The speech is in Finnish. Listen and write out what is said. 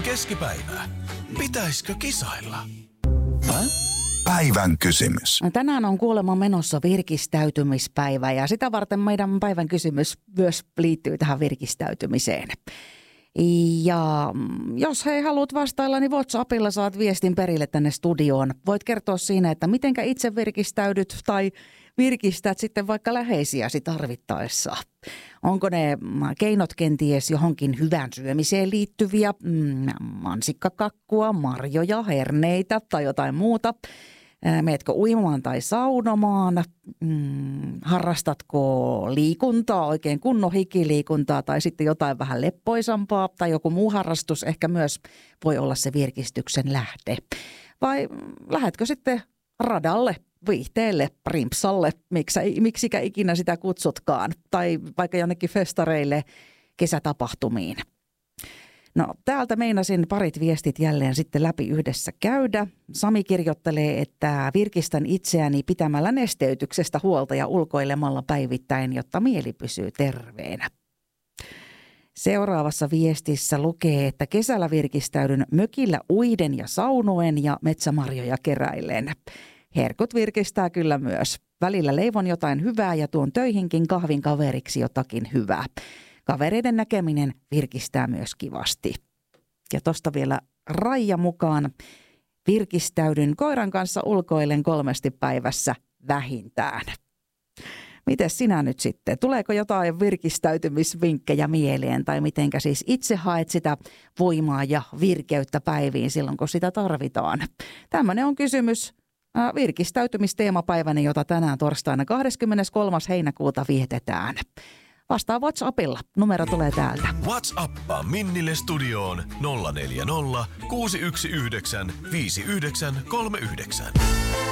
On keskipäivää. Pitäisikö kisailla? Päivän kysymys. Tänään on kuulemma menossa virkistäytymispäivä ja sitä varten meidän päivän kysymys myös liittyy tähän virkistäytymiseen. Ja jos hei haluat vastailla, niin WhatsAppilla saat viestin perille tänne studioon. Voit kertoa siinä, että mitenkä itse virkistäydyt tai virkistät sitten vaikka läheisiäsi tarvittaessa. Onko ne keinot kenties johonkin hyvään syömiseen liittyviä, mansikkakakkua, marjoja, herneitä tai jotain muuta? Meetkö uimaan tai saunomaan? Harrastatko liikuntaa, oikein kunnon hikiliikuntaa tai sitten jotain vähän leppoisampaa tai joku muu harrastus ehkä myös voi olla se virkistyksen lähde? Vai lähdetkö sitten radalle, viihteelle, primpsalle, miksikä ikinä sitä kutsutkaan, tai vaikka jonnekin festareille, kesätapahtumiin? No täältä meinasin parit viestit jälleen sitten läpi yhdessä käydä. Sami kirjoittelee, että virkistän itseäni pitämällä nesteytyksestä huolta ja ulkoilemalla päivittäin, jotta mieli pysyy terveenä. Seuraavassa viestissä lukee, että kesällä virkistäydyn mökillä uiden ja saunoen ja metsämarjoja keräillen. Herkut virkistää kyllä myös. Välillä leivon jotain hyvää ja tuon töihinkin kahvin kaveriksi jotakin hyvää. Kavereiden näkeminen virkistää myös kivasti. Ja tosta vielä Raija mukaan. Virkistäydyn koiran kanssa ulkoillen 3 päivässä vähintään. Mites sinä nyt sitten? Tuleeko jotain virkistäytymisvinkkejä mieleen tai mitenkä siis itse haet sitä voimaa ja virkeyttä päiviin silloin, kun sitä tarvitaan? Tämmöinen on kysymys virkistäytymisteemapäivänä, jota tänään torstaina 23. heinäkuuta vietetään. Vastaa WhatsAppilla. Numero tulee täältä. WhatsAppaa Minnille studioon 040 619 5939.